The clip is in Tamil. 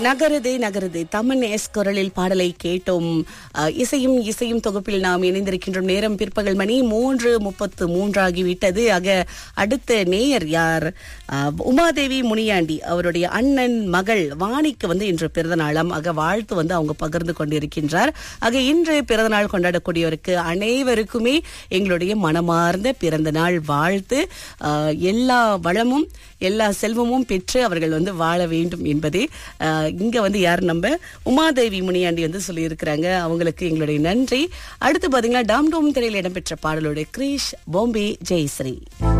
நகருதே நகருதே தமன் எஸ் குரலில் பாடலை கேட்டோம். இசையும் இசையும் தொகுப்பில் நாம் இணைந்திருக்கின்றோம். நேரம் பிற்பகல் மணி 3:33 ஆகிவிட்டது. ஆக அடுத்த நேயர் யார்? உமாதேவி முனியாண்டி, அவருடைய அண்ணன் மகள் வாணிக்கு இன்று பிறந்த நாளாம். ஆக வாழ்த்து அவங்க பகிர்ந்து கொண்டிருக்கின்றார். ஆக இன்று பிறந்த நாள் கொண்டாடக்கூடியவருக்கு அனைவருக்குமே எங்களுடைய மனமார்ந்த பிறந்த நாள் வாழ்த்து. எல்லா வளமும் எல்லா செல்வமும் பெற்று அவர்கள் வாழ வேண்டும் என்பதே இங்க யார் நம்ம உமாதேவி முனியாண்டி சொல்லி இருக்கிறாங்க. அவங்களுக்கு எங்களுடைய நன்றி. அடுத்து பாத்தீங்கன்னா டாம் டோம் திரையில் இடம்பெற்ற பாடலோட கிரீஷ் பாம்பே ஜெயஸ்ரீ.